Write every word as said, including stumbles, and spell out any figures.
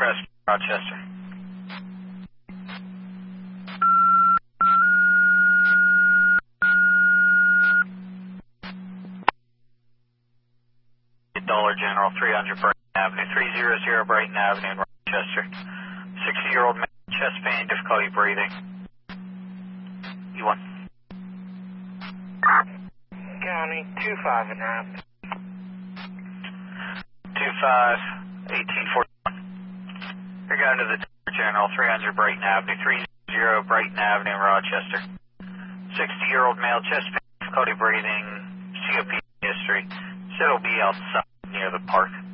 Crest, Rochester. Dollar General, three hundred Brighton Avenue, three hundred Brighton Avenue in Rochester. sixty-year-old man, chest pain, difficulty breathing. E one. County, two five and a half. two five, eighteen forty-one. You're going to the Dollar General, three hundred Brighton Avenue, three hundred Brighton Avenue in Rochester. sixty-year-old male, chest pain, difficulty breathing, C O P D history. Said it'll be outside near the park.